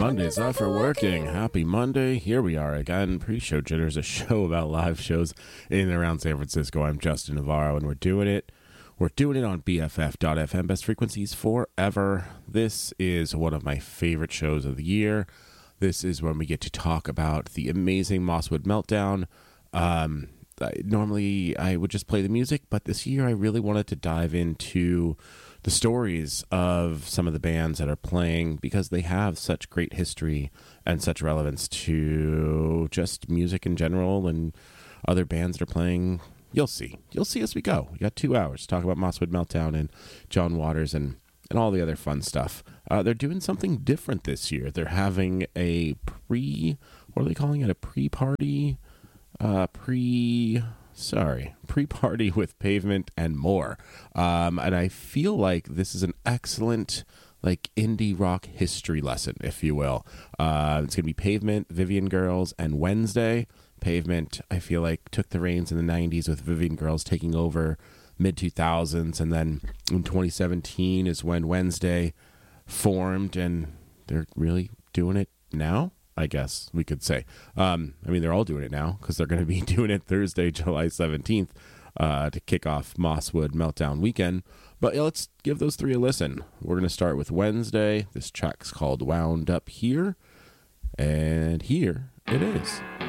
Mondays off for working. Happy Monday. Here we are again. Pre-show jitters, a show about live shows in and around San Francisco. I'm Justin Navarro, and we're doing it. We're doing it on BFF.FM, best frequencies forever. This is one of my favorite shows of the year. This is when we get to talk about the amazing Mosswood Meltdown. Normally, I would just play the music, but this year I really wanted to dive into the stories of some of the bands that are playing because they have such great history and such relevance to just music in general and other bands that are playing. You'll see as we go. We got 2 hours to talk about Mosswood Meltdown and John Waters and all the other fun stuff. They're doing something different this year. They're having a pre-party, pre-party with Pavement and more. And I feel like this is an excellent indie rock history lesson, if you will. It's going to be Pavement, Vivian Girls, and Wednesday. Pavement, I feel like, took the reins in the 90s with Vivian Girls taking over mid-2000s, and then in 2017 is when Wednesday formed, and they're really doing it now, I guess we could say. They're all doing it now because they're going to be doing it Thursday, July 17th to kick off Mosswood Meltdown weekend. But let's give those three a listen. We're going to start with Wednesday. This track's called Wound Up Here, and here it is.